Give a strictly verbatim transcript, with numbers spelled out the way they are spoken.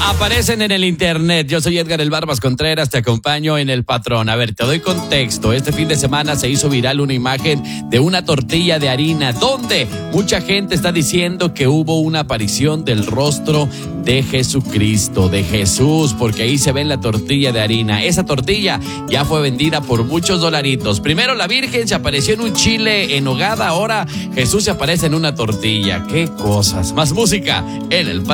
Aparecen en el internet. Yo soy Edgar El Barbas Contreras, te acompaño en El Patrón. A ver, te doy contexto. Este fin de semana se hizo viral una imagen de una tortilla de harina donde mucha gente está diciendo que hubo una aparición del rostro de Jesucristo, de Jesús, porque ahí se ve en la tortilla de harina. Esa tortilla ya fue vendida por muchos dolaritos. Primero la Virgen se apareció en un chile en hogada, ahora Jesús se aparece en una tortilla. ¡Qué cosas! Más música en El Patrón.